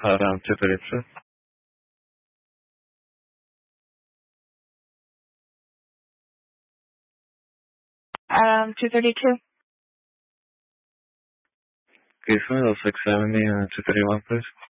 Around 232. 232. Can you find 0670 231, please?